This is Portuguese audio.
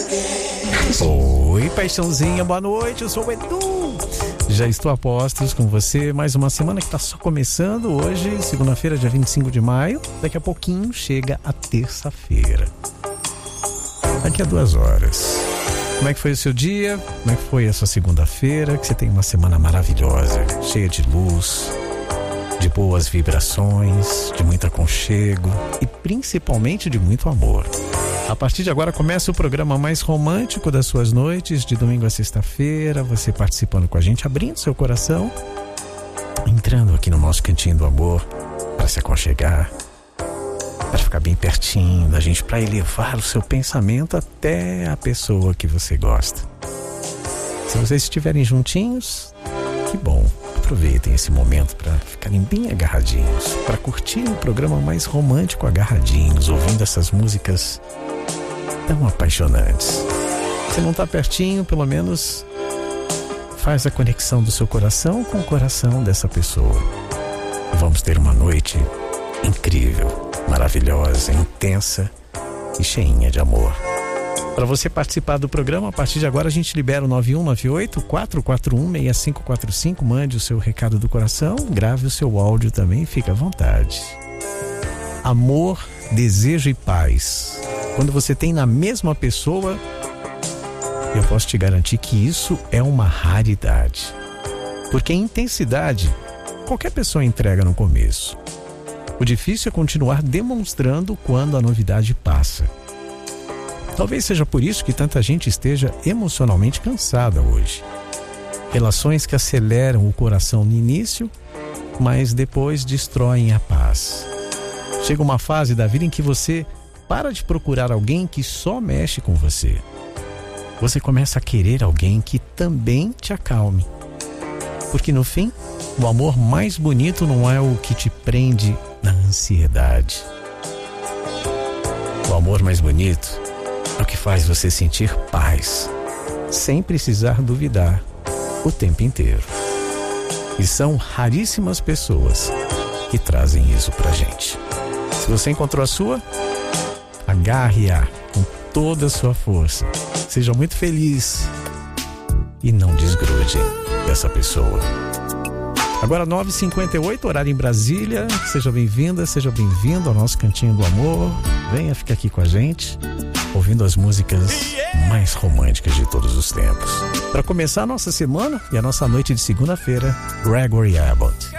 Oi, paixãozinha, boa noite, eu sou o Edu. Já estou a postos com você, mais uma semana que está só começando. Hoje, segunda-feira, dia 25 de maio. Daqui a pouquinho chega a terça-feira. Daqui a 2 horas. Como é que foi o seu dia? Como é que foi a sua segunda-feira? Que você tenha uma semana maravilhosa, cheia de luz, de boas vibrações, de muito aconchego e principalmente de muito amor. A partir de agora começa o programa mais romântico das suas noites, de domingo a sexta-feira, você participando com a gente, abrindo seu coração, entrando aqui no nosso cantinho do amor, para se aconchegar, para ficar bem pertinho da gente, para elevar o seu pensamento até a pessoa que você gosta. Se vocês estiverem juntinhos, que bom. Aproveitem esse momento para ficarem bem agarradinhos, para curtir o programa mais romântico agarradinhos, ouvindo essas músicas tão apaixonantes. Se não está pertinho, pelo menos faz a conexão do seu coração com o coração dessa pessoa. Vamos ter uma noite incrível, maravilhosa, intensa e cheinha de amor. Para você participar do programa, a partir de agora a gente libera o 9198-441-6545. Mande o seu recado do coração, grave o seu áudio também, fique à vontade. Amor, desejo e paz. Quando você tem na mesma pessoa, eu posso te garantir que isso é uma raridade. Porque a intensidade, qualquer pessoa entrega no começo. O difícil é continuar demonstrando quando a novidade passa. Talvez seja por isso que tanta gente esteja emocionalmente cansada hoje. Relações que aceleram o coração no início, mas depois destroem a paz. Chega uma fase da vida em que você para de procurar alguém que só mexe com você. Você começa a querer alguém que também te acalme. Porque no fim, o amor mais bonito não é o que te prende na ansiedade. O amor mais bonito é o que faz você sentir paz, sem precisar duvidar o tempo inteiro. E são raríssimas pessoas que trazem isso pra gente. Se você encontrou a sua, agarre-a com toda a sua força. Seja muito feliz e não desgrude dessa pessoa. Agora 9h58, horário em Brasília. Seja bem-vinda, seja bem-vindo ao nosso Cantinho do Amor. Venha ficar aqui com a gente, ouvindo as músicas mais românticas de todos os tempos. Para começar a nossa semana e a nossa noite de segunda-feira, Gregory Abbott.